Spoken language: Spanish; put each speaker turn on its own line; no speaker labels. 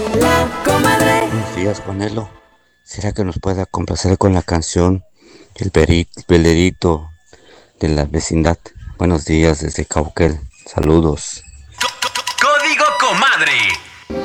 La comadre.
Buenos días, Juanelo. ¿Será que nos pueda complacer con la canción El Velerito de la vecindad? Buenos días desde Cauquel. Saludos.
Código Comadre.